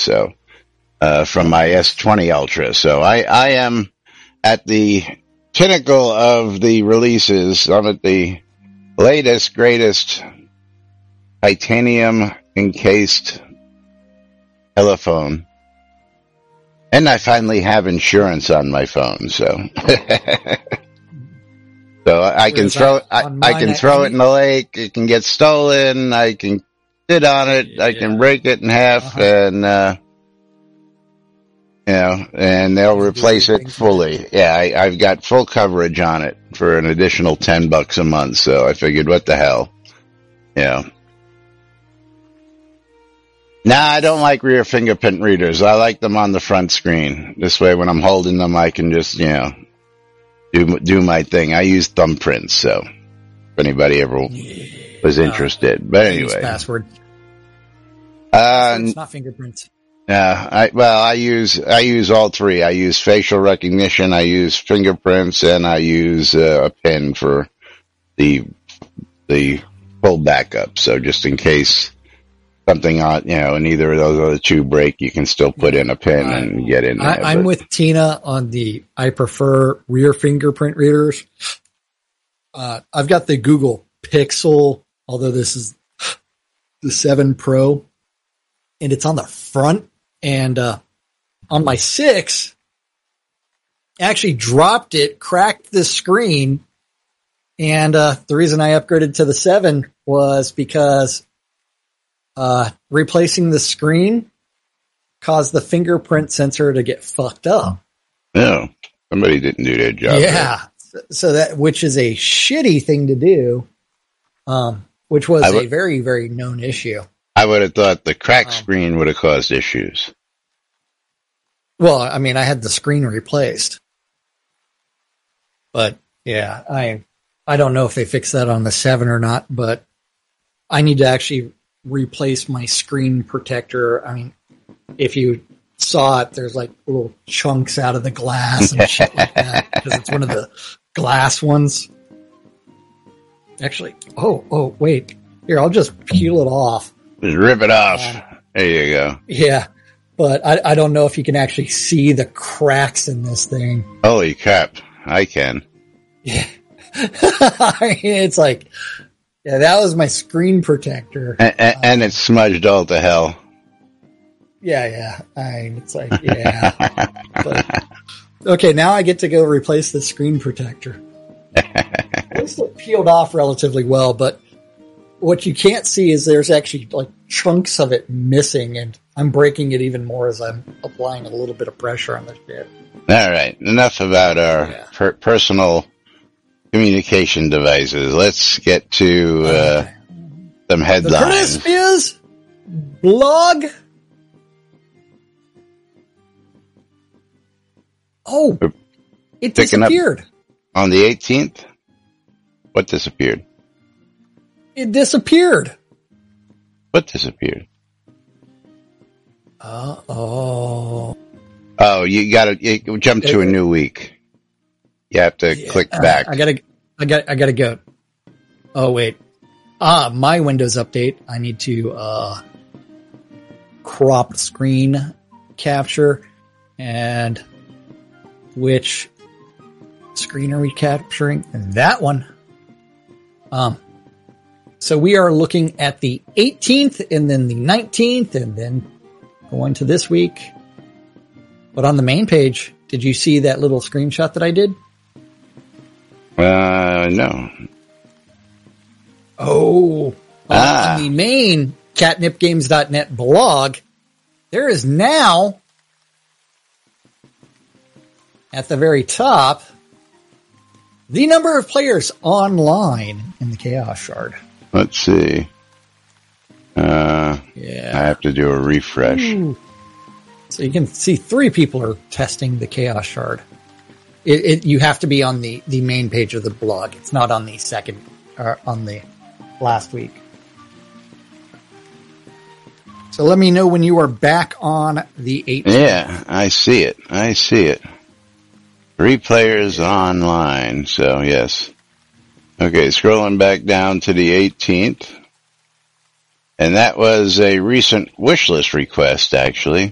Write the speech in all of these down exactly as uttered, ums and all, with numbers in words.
So, uh, from my S twenty Ultra. So I, I am at the pinnacle of the releases. I'm at the latest, greatest titanium encased telephone. And I finally have insurance on my phone, so. So I can throw I, I can throw it in the lake. It can get stolen. I can sit on it. Yeah. I can break it in half, uh-huh. and uh, you know, and they'll replace it fully. Yeah, I, I've got full coverage on it for an additional ten bucks a month. So I figured, what the hell, yeah. Nah, I don't like rear fingerprint readers. I like them on the front screen. This way, when I'm holding them, I can just, you know, do do my thing. I use thumbprints, so if anybody ever yeah. was interested. But anyway, password. Uh, it's not fingerprints. Yeah, I well, I use I use all three. I use facial recognition, I use fingerprints, and I use uh, a pin for the the full backup. So just in case something on, you know, and either of those other two break, you can still put in a pin uh, and get in there. I, I'm with Tina on the, I prefer rear fingerprint readers. Uh, I've got the Google Pixel, although this is the seven Pro, and it's on the front. And uh, on my six, I actually dropped it, cracked the screen, and uh, the reason I upgraded to the seven was because Uh, replacing the screen caused the fingerprint sensor to get fucked up. No, somebody didn't do their job. Yeah. So, so that, which is a shitty thing to do. Um, which was w- a very, very known issue. I would have thought the cracked um, screen would have caused issues. Well, I mean, I had the screen replaced, but yeah, I, I don't know if they fixed that on the seven or not, but I need to actually replace my screen protector. I mean, if you saw it, there's like little chunks out of the glass and shit like that because it's one of the glass ones. Actually, oh, oh, wait. Here, I'll just peel it off. Just rip it off. Um, there you go. Yeah, but I, I don't know if you can actually see the cracks in this thing. Holy crap. I can. Yeah. It's like, yeah, that was my screen protector. And, and, and it's smudged all to hell. Yeah, yeah. I mean, it's like, yeah. But, okay, now I get to go replace the screen protector. At least it peeled off relatively well, but what you can't see is there's actually like chunks of it missing, and I'm breaking it even more as I'm applying a little bit of pressure on the shit. All right, enough about our yeah. per- personal communication devices. Let's get to uh, some headlines. The crisp is blog. Oh, it disappeared. On the eighteenth? What disappeared? It disappeared. What disappeared? Uh-oh. Oh, you gotta you jump to a new week. You have to yeah, click back. I gotta, I gotta, I gotta go. Oh, wait. Ah, my Windows update. I need to, uh, crop screen capture. And which screen are we capturing? That one. Um, so we are looking at the eighteenth and then the nineteenth and then going to this week. But on the main page, did you see that little screenshot that I did? Uh, no. Oh, ah. On the main catnip games dot net blog, there is now at the very top the number of players online in the Chaos Shard. Let's see. Uh, yeah. I have to do a refresh. Ooh. So you can see three people are testing the Chaos Shard. It, it, you have to be on the, the main page of the blog. It's not on the second, or on the last week. So let me know when you are back on the eighteenth. Yeah, I see it. I see it. Three players online. So yes. Okay, scrolling back down to the eighteenth. And that was a recent wish list request, actually.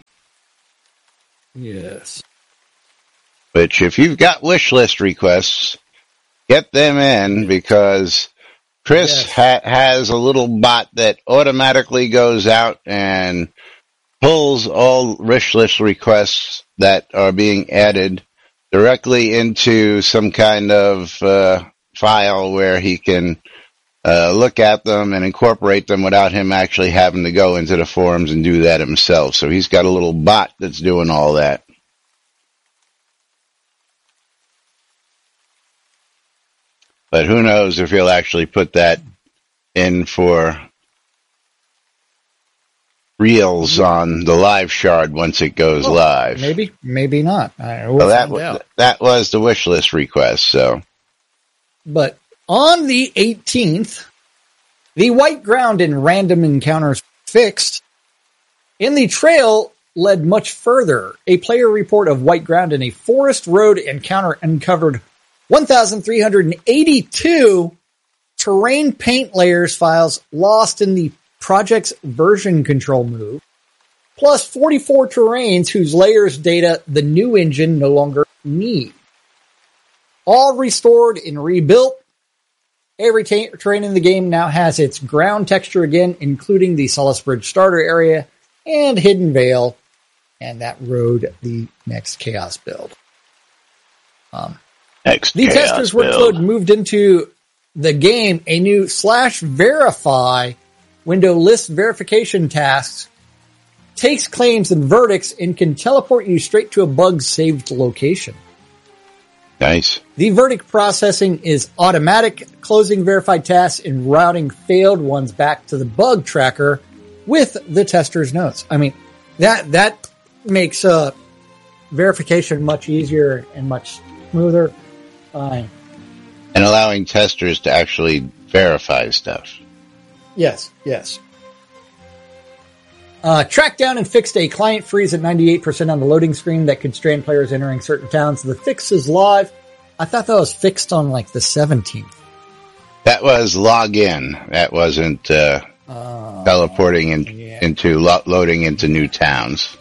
Yes. Which, if you've got wish list requests, get them in, because Chris yes. ha- has a little bot that automatically goes out and pulls all wish list requests that are being added directly into some kind of uh, file where he can uh, look at them and incorporate them without him actually having to go into the forums and do that himself. So he's got a little bot that's doing all that. But who knows if he'll actually put that in for reels on the live shard once it goes well, live. Maybe, maybe not. I will well, that find w- out. that was the wish list request. So, but on the eighteenth, the white ground in random encounters fixed. In the trail led much further. A player report of white ground in a forest road encounter uncovered one thousand three hundred eighty-two terrain paint layers files lost in the project's version control move, plus forty-four terrains whose layers data the new engine no longer need. All restored and rebuilt. Every ta- terrain in the game now has its ground texture again, including the Solace Bridge starter area and Hidden Vale, and that rode the next Chaos build. Um, next the Chaos tester's build. workload moved into the game a new slash verify window lists verification tasks, takes claims and verdicts, and can teleport you straight to a bug saved location. Nice. The verdict processing is automatic, closing verified tasks and routing failed ones back to the bug tracker with the tester's notes. I mean, that that makes uh, verification much easier and much smoother. Fine. And allowing testers to actually verify stuff. Yes, yes. Uh, tracked down and fixed a client freeze at ninety-eight percent on the loading screen that could strain players entering certain towns. The fix is live. I thought that was fixed on like the seventeenth. That was login. That wasn't uh, uh, teleporting in, yeah. into lo- loading into new towns.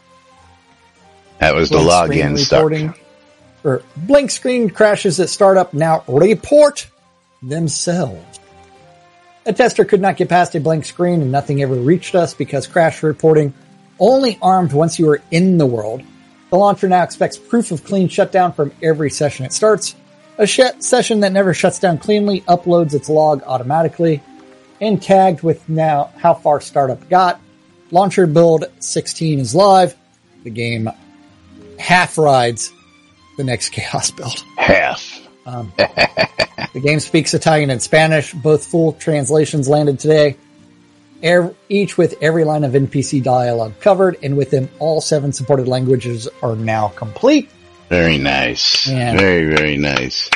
That was blank the login stuff. Or blank screen crashes at startup now report themselves. A tester could not get past a blank screen and nothing ever reached us because crash reporting only armed once you were in the world. The launcher now expects proof of clean shutdown from every session it starts. A sh- session that never shuts down cleanly uploads its log automatically and tagged with now how far startup got. Launcher build sixteen is live. The game half rides the next Chaos build. Half. Um, the game speaks Italian and Spanish. Both full translations landed today, every, each with every line of N P C dialogue covered, and with them, all seven supported languages are now complete. Very nice. And very, very nice.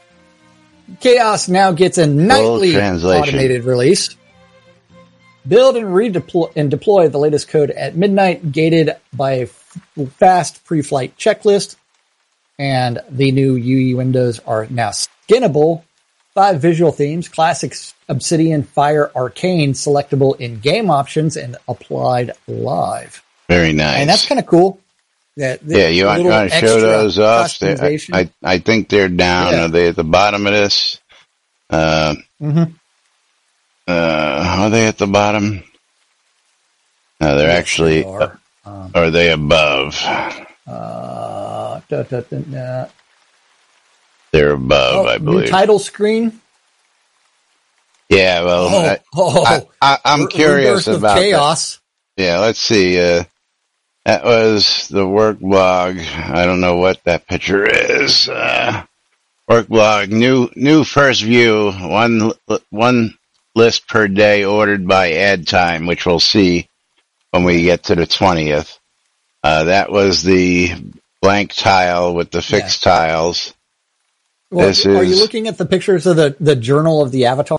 Chaos now gets a nightly automated release. Build and redeploy and deploy the latest code at midnight, gated by a f- fast pre-flight checklist. And the new U E windows are now skinnable. Five visual themes, classic, Obsidian, Fire, Arcane, selectable in game options and applied live. Very nice. And that's kind of cool. That, yeah, you want, want to show those off? I, I, I think they're down. Yeah. Are they at the bottom of this? Uh, mm-hmm. uh, are they at the bottom? No, they're yes, actually, they are. Uh, um, are they above? Uh, da, da, da, da. They're above, oh, I believe. New title screen. Yeah, well, oh, I, oh, I, I, I'm R- curious about chaos. That. Yeah, let's see. Uh, that was the work blog. I don't know what that picture is. Uh, work blog, new new first view, one one list per day ordered by ad time, which we'll see when we get to the twentieth. Uh, that was the blank tile with the fixed yeah. tiles. Well, this are is, you looking at the pictures of the, the journal of the avatar?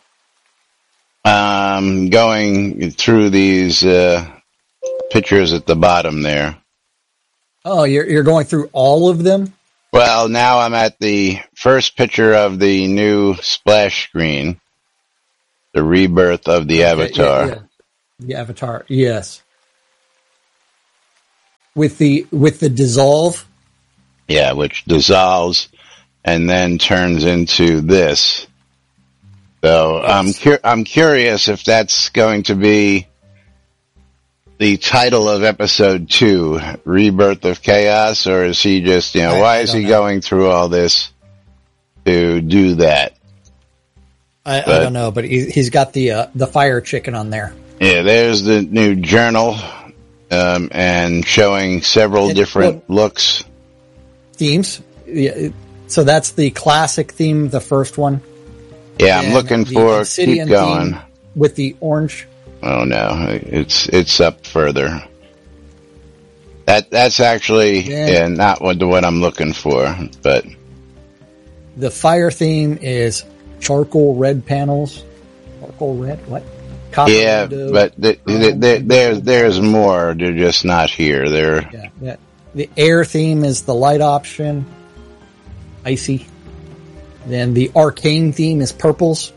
Um, going through these uh, pictures at the bottom there. Oh, you're you're going through all of them? Well, now I'm at the first picture of the new splash screen, the rebirth of the okay, avatar. Yeah, yeah. The avatar, yes. With the with the dissolve. Yeah, which dissolves and then turns into this. So yes. I'm cu- I'm curious if that's going to be the title of episode two, Rebirth of Chaos, or is he just, you know, I, why I is he know. going through all this to do that? I, but, I don't know, but he, he's got the uh, the fire chicken on there. Yeah, there's the new journal, um, and showing several it, different well, looks. Themes. Yeah, so that's the classic theme, the first one. Yeah, I'm looking for, keep going. With the orange. Oh no, it's it's up further. That that's actually yeah, yeah not what what I'm looking for, but the fire theme is charcoal red panels. Charcoal red, what? Copper yeah, window, but the, the, the, there's there's more. They're just not here. They're yeah, yeah. The air theme is the light option, icy. Then the arcane theme is purples.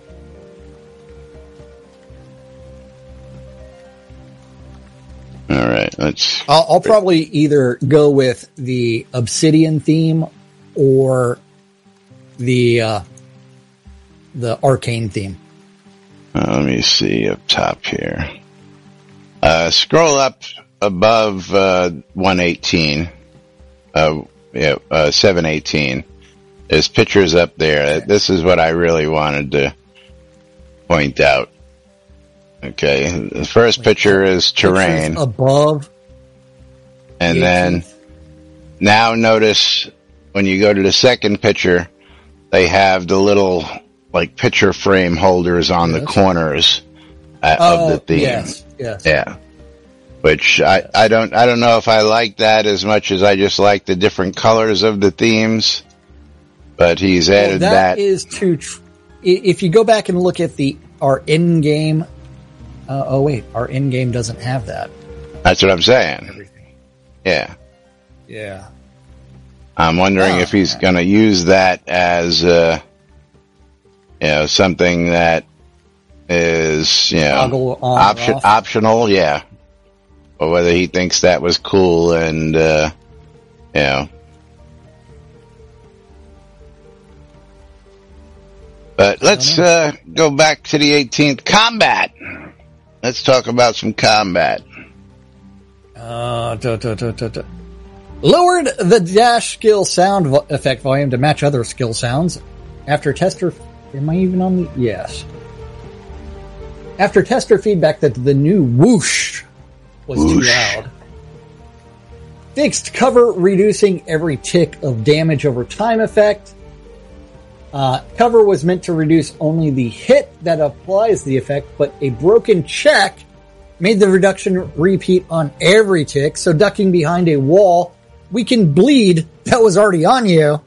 All right, let's. I'll, I'll probably either go with the obsidian theme or the uh, the arcane theme. Uh, let me see up top here. Uh, scroll up above uh, one eighteen. Uh, yeah, uh, seven eighteen. There's pictures up there. Okay. This is what I really wanted to point out. Okay, the first picture is terrain. Above. And the then, now notice when you go to the second picture, they have the little, like, picture frame holders on yes. the corners uh, oh, of the theme. Yes, yes. Yeah. Which I, I don't, I don't know if I like that as much as I just like the different colors of the themes. But he's added well, that. That is to, tr- if you go back and look at the, our in-game, Uh, oh wait, our in-game doesn't have that. That's what I'm saying. Everything. Yeah. Yeah. I'm wondering oh, if he's yeah. going to use that as, uh, you know, something that is, you know, option, optional. Yeah. Or whether he thinks that was cool and, uh, you know. But let's, uh, go back to the eighteenth. Combat! Let's talk about some combat. Uh, da, da, da, da, da. Lowered the dash skill sound vo- effect volume to match other skill sounds. After tester... Am I even on the... Yes. After tester feedback that the new whoosh was whoosh. too loud. Fixed cover reducing every tick of damage over time effect. Uh, cover was meant to reduce only the hit that applies the effect, but a broken check made the reduction repeat on every tick, so ducking behind a wall, we can bleed that was already on you.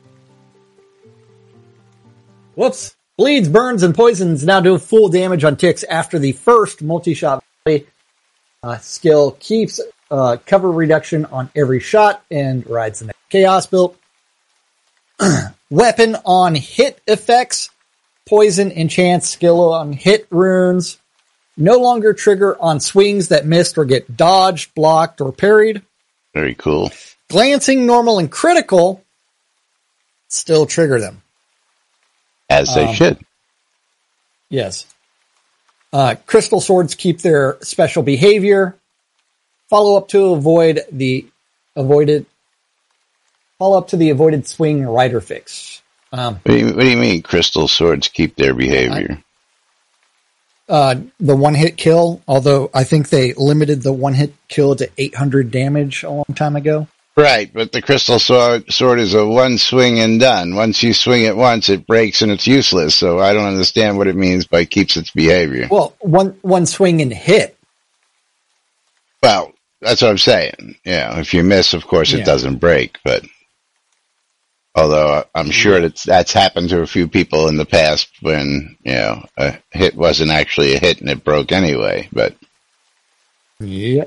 Whoops. Bleeds, burns, and poisons now do full damage on ticks after the first multi-shot uh, skill keeps uh, cover reduction on every shot and rides the next chaos build. Weapon on hit effects, poison, enchant, skill on hit runes, no longer trigger on swings that missed or get dodged, blocked, or parried. Very cool. Glancing, normal, and critical still trigger them. As they um, should. Yes. Uh, crystal swords keep their special behavior. Follow up to avoid the avoided Follow up to the avoided swing rider fix. Um, what, do you, what do you mean crystal swords keep their behavior? Uh, the one-hit kill, although I think they limited the one-hit kill to eight hundred damage a long time ago. Right, but the crystal sword, sword is a one swing and done. Once you swing it once, it breaks and it's useless, so I don't understand what it means by keeps its behavior. Well, one one swing and hit. Well, that's what I'm saying. Yeah, if you miss, of course, it yeah. doesn't break, but... Although I'm sure that that's happened to a few people in the past when, you know, a hit wasn't actually a hit and it broke anyway, but. Yep.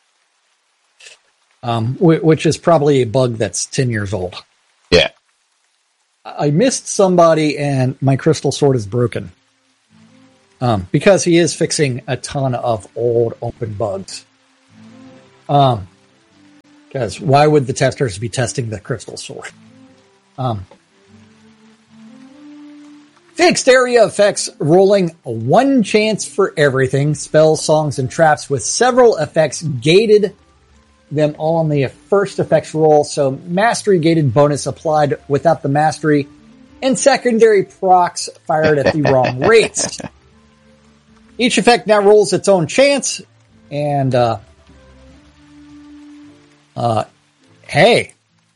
Um, which is probably a bug that's ten years old. Yeah. I missed somebody and my crystal sword is broken. Um, because he is fixing a ton of old open bugs. Um, because why would the testers be testing the crystal sword? Um, fixed area effects rolling one chance for everything. Spells, songs, and traps with several effects gated them all on the first effects roll. So mastery gated bonus applied without the mastery and secondary procs fired at the wrong rates. Each effect now rolls its own chance, and uh, uh, hey,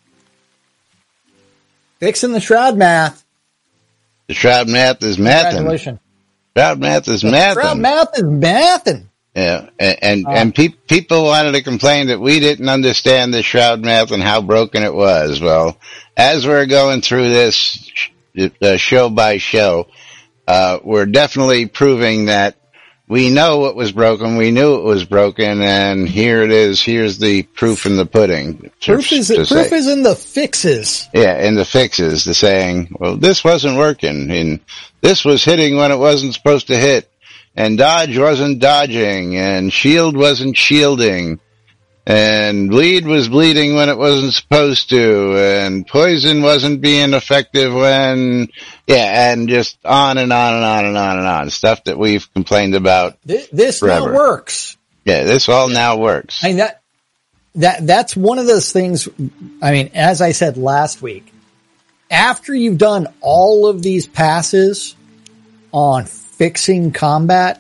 fixing the shroud math. The shroud math is mathing. Congratulations. Shroud math is the mathing. Shroud math is mathing. Yeah, and and, uh, and pe- people wanted to complain that we didn't understand the shroud math and how broken it was. Well, as we're going through this uh, show by show, uh, we're definitely proving that we know what was broken. We knew it was broken, and here it is. Here's the proof in the pudding. Proof is proof say. is in the fixes. Yeah, in the fixes. The saying, well, this wasn't working, and this was hitting when it wasn't supposed to hit, and dodge wasn't dodging, and shield wasn't shielding, and bleed was bleeding when it wasn't supposed to, and poison wasn't being effective when, yeah, and just on and on and on and on and on. Stuff that we've complained about. This, this forever. now works. Yeah, this all now works. I mean, that, that, that's one of those things. I mean, as I said last week, after you've done all of these passes on fixing combat,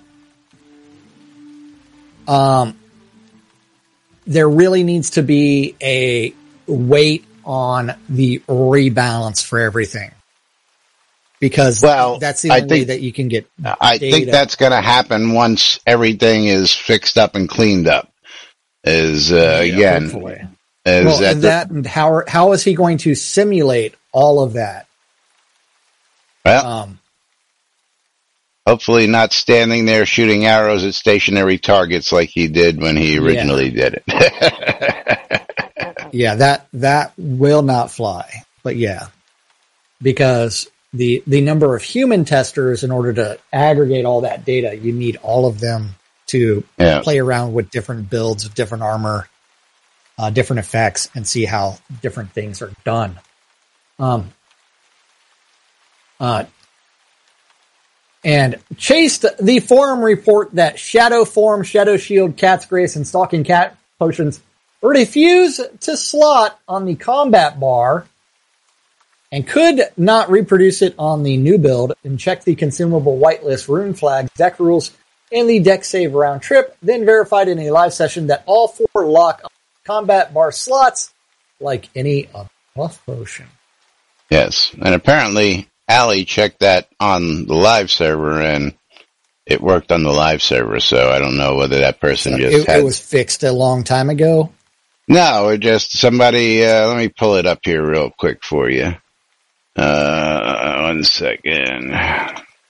um, there really needs to be a weight on the rebalance for everything. Because well, that's the only think, way that you can get I data. think that's going to happen once everything is fixed up and cleaned up. Is, uh, yeah, again, hopefully. Is well, that, and that and how, how is he going to simulate all of that? Well, um, hopefully not standing there shooting arrows at stationary targets like he did when he originally yeah. did it. yeah, that, that will not fly. But yeah, because the, the number of human testers in order to aggregate all that data, you need all of them to yeah. play around with different builds of different armor, uh, different effects, and see how different things are done. Um, uh, And chased the forum report that Shadow Form, Shadow Shield, Cat's Grace, and Stalking Cat potions refuse to slot on the combat bar and could not reproduce it on the new build, and check the consumable whitelist rune flags, deck rules, and the deck save round trip, then verified in a live session that all four lock on combat bar slots like any other buff potion. Yes, and apparently Ali checked that on the live server, and it worked on the live server, so I don't know whether that person so just it, had... It was fixed a long time ago? No, it just somebody... Uh, let me pull it up here real quick for you. Uh, one second.